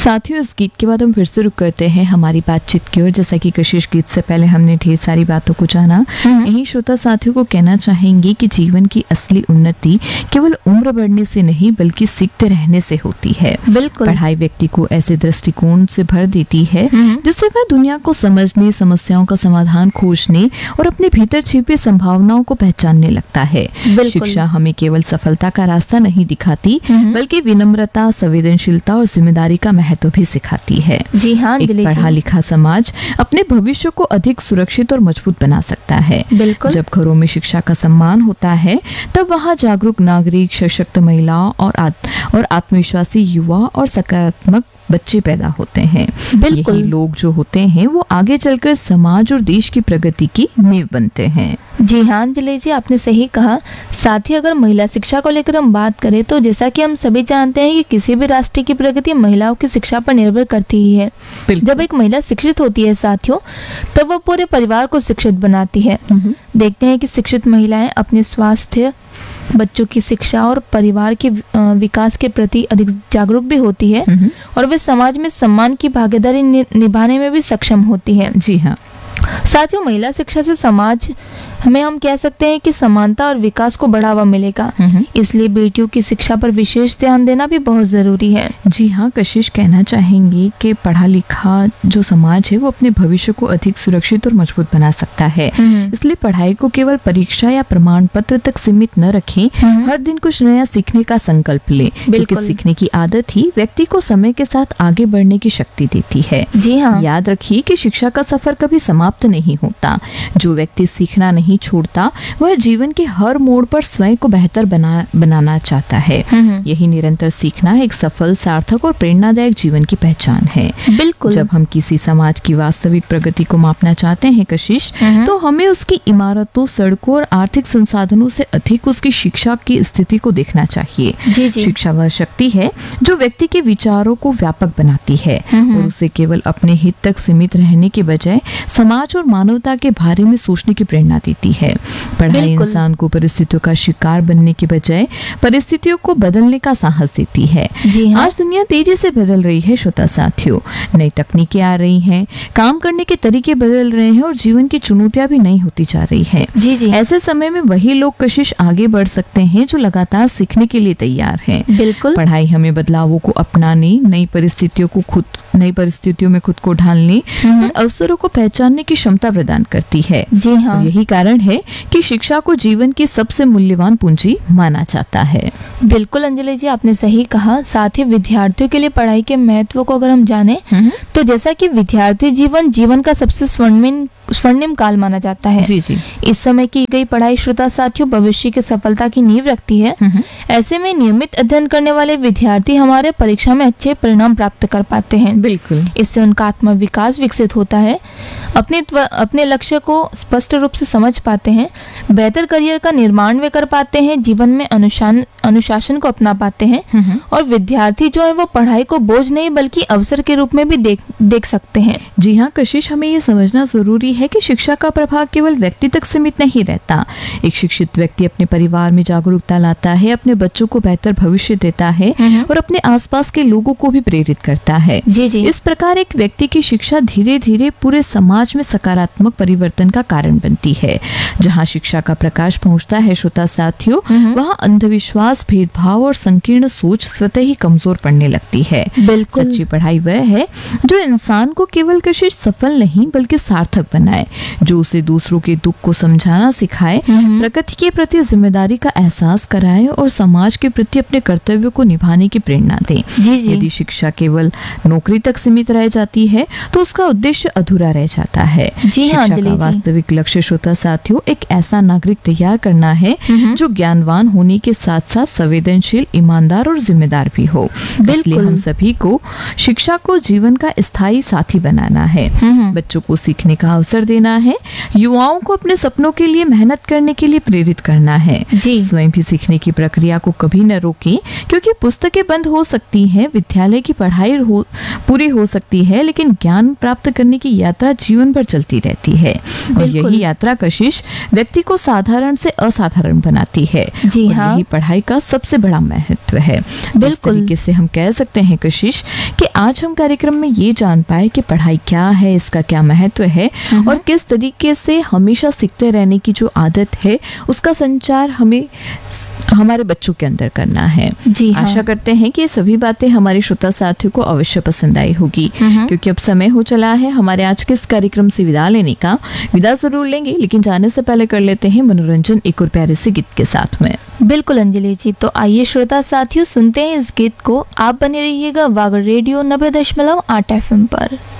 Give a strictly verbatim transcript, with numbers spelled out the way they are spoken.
साथियों, इस गीत के बाद हम फिर से रुक करते हैं हमारी बातचीत की ओर। जैसा कि कशिश, गीत से पहले हमने ढेर सारी बातों को जाना। यही श्रोता साथियों को कहना चाहेंगे कि जीवन की असली उन्नति केवल उम्र बढ़ने से नहीं बल्कि सीखते रहने से होती है। बिल्कुल। पढ़ाई व्यक्ति को ऐसे दृष्टिकोण से भर देती है जिससे वह दुनिया को समझने, समस्याओं का समाधान खोजने और अपने भीतर छिपी संभावनाओं को पहचानने लगता है। शिक्षा हमें केवल सफलता का रास्ता नहीं दिखाती बल्कि विनम्रता, संवेदनशीलता और जिम्मेदारी का महत्व भी सिखाती है। जी हाँ, एक पढ़ा लिखा समाज अपने भविष्य को अधिक सुरक्षित और मजबूत बना सकता है। बिल्कुल। जब घरों में शिक्षा का सम्मान होता है तब वहाँ जागरूक नागरिक, सशक्त महिलाओं और आत, और आत्मविश्वासी युवा और सकारात्मक बच्चे पैदा होते हैं। बिल्कुल। यही लोग जो होते हैं वो आगे चलकर समाज और देश की प्रगति की नींव बनते हैं। जी हाँ अंजलि जी, आपने सही कहा। साथ ही अगर महिला शिक्षा को लेकर हम बात करें तो जैसा कि हम सभी जानते हैं कि किसी भी राष्ट्र की प्रगति महिलाओं की शिक्षा पर निर्भर करती ही है। जब एक महिला शिक्षित होती है साथियों, तब वह पूरे परिवार को शिक्षित बनाती है। देखते हैं कि शिक्षित महिलाएं अपने स्वास्थ्य, बच्चों की शिक्षा और परिवार के विकास के प्रति अधिक जागरूक भी होती है और वे समाज में सम्मान की भागीदारी निभाने में भी सक्षम होती है। जी हाँ। साथियों, महिला शिक्षा से समाज में हम कह सकते हैं कि समानता और विकास को बढ़ावा मिलेगा। इसलिए बेटियों की शिक्षा पर विशेष ध्यान देना भी बहुत जरूरी है। जी हाँ, कशिश, कहना चाहेंगे कि पढ़ा लिखा जो समाज है वो अपने भविष्य को अधिक सुरक्षित और मजबूत बना सकता है। इसलिए पढ़ाई को केवल परीक्षा या प्रमाण पत्र तक सीमित न रखें, हर दिन कुछ नया सीखने का संकल्प लें, क्योंकि सीखने की आदत ही व्यक्ति को समय के साथ आगे बढ़ने की शक्ति देती है। जी हाँ। याद रखिए कि शिक्षा का सफर कभी समाप्त नहीं होता। जो व्यक्ति सीखना नहीं छोड़ता वह जीवन के हर मोड़ पर स्वयं को बेहतर बना बनाना चाहता है। यही निरंतर सीखना एक सफल, सार्थक और प्रेरणादायक जीवन की पहचान है। बिल्कुल। जब हम किसी समाज की वास्तविक प्रगति को मापना चाहते हैं कशिश, तो हमें उसकी इमारतों, सड़कों और आर्थिक संसाधनों से अधिक उसकी शिक्षा की स्थिति को देखना चाहिए। जी जी। शिक्षा वह शक्ति है जो व्यक्ति के विचारों को व्यापक बनाती है और उसे केवल अपने हित तक सीमित रहने के बजाय समाज और मानवता के बारे में सोचने की प्रेरणा देती है। पढ़ाई इंसान को परिस्थितियों का शिकार बनने के बजाय परिस्थितियों को बदलने का साहस देती है। जी हाँ। आज दुनिया तेजी से बदल रही है श्रोता साथियों, नई तकनीकें आ रही हैं, काम करने के तरीके बदल रहे हैं और जीवन की चुनौतियां भी नई होती जा रही है। जी जी। ऐसे समय में वही लोग कशिश आगे बढ़ सकते हैं जो लगातार सीखने के लिए तैयार हैं। बिल्कुल। पढ़ाई हमें बदलावों को अपनाने, नई परिस्थितियों को खुद नई परिस्थितियों में खुद को ढालने और अवसरों को पहचानने की क्षमता प्रदान करती है। जी हाँ। यही कारण है कि शिक्षा को जीवन की सबसे मूल्यवान पूंजी माना जाता है। बिल्कुल अंजलि जी, आपने सही कहा। साथ ही विद्यार्थियों के लिए पढ़ाई के महत्व को अगर हम जाने तो जैसा कि विद्यार्थी जीवन जीवन का सबसे स्वर्णिम स्वर्णिम काल माना जाता है। जी जी। इस समय की गई पढ़ाई श्रोता साथियों भविष्य की सफलता की नींव रखती है। ऐसे में नियमित अध्ययन करने वाले विद्यार्थी हमारे परीक्षा में अच्छे परिणाम प्राप्त कर पाते हैं। बिल्कुल। इससे उनका आत्मविकास विकसित होता है, अपने अपने लक्ष्य को स्पष्ट रूप से समझ पाते हैं, बेहतर करियर का निर्माण वे कर पाते हैं, जीवन में अनुशासन अनुशासन को अपना पाते हैं और विद्यार्थी जो है वो पढ़ाई को बोझ नहीं बल्कि अवसर के रूप में भी देख देख सकते हैं। जी हाँ कशिश, हमें ये समझना जरूरी है कि शिक्षा का प्रभाव केवल व्यक्ति तक सीमित नहीं रहता। एक शिक्षित व्यक्ति अपने परिवार में जागरूकता लाता है, अपने बच्चों को बेहतर भविष्य देता है और अपने आसपास के लोगों को भी प्रेरित करता है। जी जी। इस प्रकार एक व्यक्ति की शिक्षा धीरे धीरे पूरे समाज में सकारात्मक परिवर्तन का कारण बनती है। जहाँ शिक्षा का प्रकाश पहुँचता है श्रोता साथियों, वहाँ अंधविश्वास, भेदभाव और संकीर्ण सोच स्वतः ही कमजोर पड़ने लगती है। बिल्कुल। सच्ची पढ़ाई वह है जो इंसान को केवल कशिश सफल नहीं बल्कि सार्थक बनाए, जो उसे दूसरों के दुख को समझाना सिखाए, प्रकृति के प्रति जिम्मेदारी का एहसास कराए और समाज के प्रति अपने कर्तव्यों को निभाने की प्रेरणा दे। जी जी। यदि शिक्षा केवल नौकरी तक सीमित रह जाती है तो उसका उद्देश्य अधूरा रह जाता है। जी हाँ, शिक्षा का वास्तविक लक्ष्य श्रोता साथियों एक ऐसा नागरिक तैयार करना है जो ज्ञानवान होने के साथ साथ संवेदनशील, ईमानदार और जिम्मेदार भी हो। इसलिए हम सभी को शिक्षा को जीवन का स्थायी साथी बनाना है। बच्चों को सीखने का अवसर अवसर देना है, युवाओं को अपने सपनों के लिए मेहनत करने के लिए प्रेरित करना है। जी। स्वयं भी सीखने की प्रक्रिया को कभी न रोकें, क्योंकि पुस्तकें बंद हो सकती हैं, विद्यालय की पढ़ाई हो, पूरी हो सकती है, लेकिन ज्ञान प्राप्त करने की यात्रा जीवन भर चलती रहती है। और यही यात्रा कशिश व्यक्ति को साधारण से असाधारण बनाती है। जी और हाँ। यही पढ़ाई का सबसे बड़ा महत्व है। बिल्कुल। इस तरीके से हम कह सकते हैं कशिश कि आज हम कार्यक्रम में ये जान पाए कि पढ़ाई क्या है, इसका क्या महत्व है और किस तरीके से हमेशा सीखते रहने की जो आदत है उसका संचार हमें हमारे बच्चों के अंदर करना है। जी हाँ। आशा करते हैं कि ये सभी बातें हमारे श्रोता साथियों को अवश्य पसंद आई होगी, क्योंकि अब समय हो चला है हमारे आज के इस कार्यक्रम से विदा लेने का। विदा जरूर लेंगे, लेकिन जाने से पहले कर लेते हैं मनोरंजन एक और प्यारे से गीत के साथ में। बिल्कुल अंजलि जी, तो आइए श्रोता साथियों सुनते हैं इस गीत को। आप बने रहिएगा वागर रेडियो नब्बे दशमलव आठ एफ एम पर।